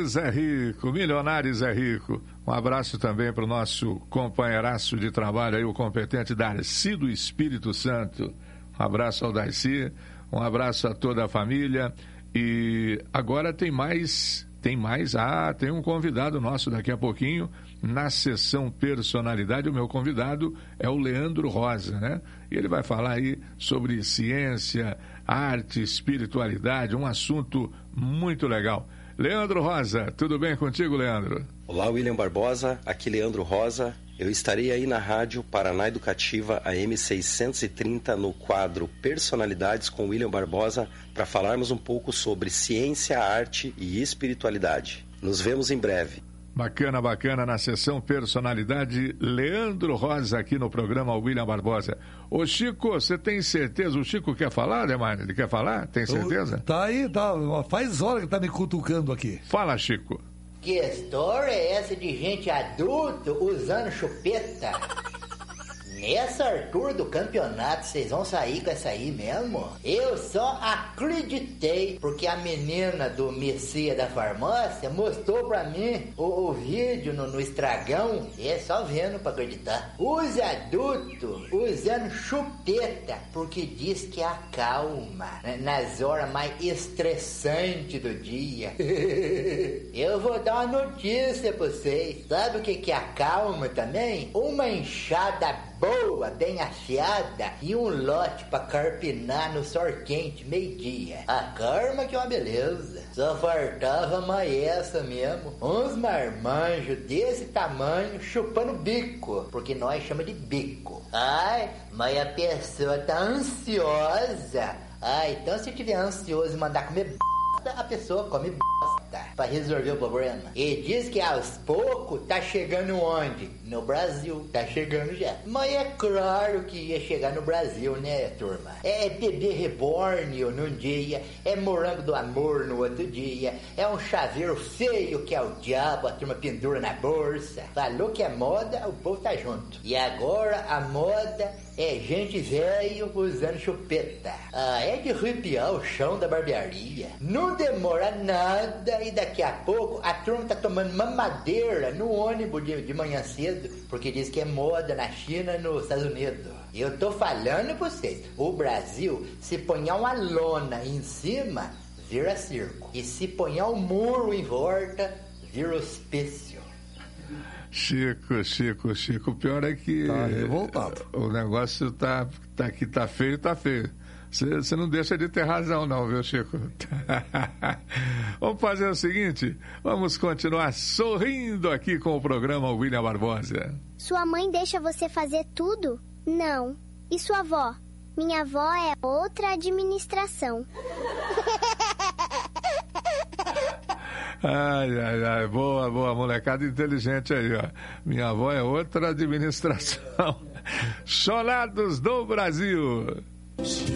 Zé Rico, milionário Zé Rico. Um abraço também para o nosso companheiraço de trabalho aí, o competente Darcy do Espírito Santo. Um abraço ao Darcy, um abraço a toda a família. E agora tem um convidado nosso daqui a pouquinho, na sessão personalidade. O meu convidado é o Leandro Rosa, né? E ele vai falar aí sobre ciência, arte, espiritualidade, um assunto muito legal. Leandro Rosa, tudo bem contigo, Leandro? Olá, William Barbosa, aqui Leandro Rosa. Eu estarei aí na Rádio Paraná Educativa AM 630 no quadro Personalidades com William Barbosa para falarmos um pouco sobre ciência, arte e espiritualidade. Nos vemos em breve. Bacana, na sessão Personalidade, Leandro Rosa aqui no programa William Barbosa. Ô Chico, você tem certeza? O Chico quer falar, Demar? Ele quer falar? Tem certeza? Tá aí, tá. Faz hora que tá me cutucando aqui. Fala, Chico. Que história é essa de gente adulta usando chupeta? Nessa altura do campeonato, vocês vão sair com essa aí mesmo? Eu só acreditei porque a menina do Messias da farmácia mostrou pra mim o vídeo no estragão. E é só vendo pra acreditar. Os adultos usando chupeta porque diz que acalma nas horas mais estressantes do dia. Eu vou dar uma notícia pra vocês. Sabe o que acalma também? Uma enxada boa, bem afiada e um lote pra carpinar no sol quente, meio-dia. A karma que é uma beleza. Só faltava mais essa mesmo. Uns marmanjos desse tamanho chupando bico, porque nós chamamos de bico. Ai, mas a pessoa tá ansiosa. Ai, então se tiver ansioso e mandar comer a pessoa come bosta pra resolver o problema. E diz que aos poucos tá chegando onde? No Brasil. Tá chegando já. Mas é claro que ia chegar no Brasil, né, turma? É bebê reborn num dia, é morango do amor no outro dia, é um chaveiro feio que é o diabo, a turma pendura na bolsa. Falou que é moda, o povo tá junto. E agora a moda é gente velho usando chupeta. É de arrepiar o chão da barbearia. Não demora nada e daqui a pouco a turma tá tomando mamadeira no ônibus de manhã cedo, porque diz que é moda na China e nos Estados Unidos. Eu tô falando pra vocês, o Brasil, se ponhar uma lona em cima, vira circo. E se ponhar um muro em volta, vira hospício. Chico, o pior é que tá revoltado. O negócio tá feio. Você não deixa de ter razão não, viu, Chico? Vamos fazer o seguinte, vamos continuar sorrindo aqui com o programa William Barbosa. Sua mãe deixa você fazer tudo? Não. E sua avó? Minha avó é outra administração. Ai, boa, molecada inteligente aí, ó. Minha avó é outra administração. Cholados do Brasil.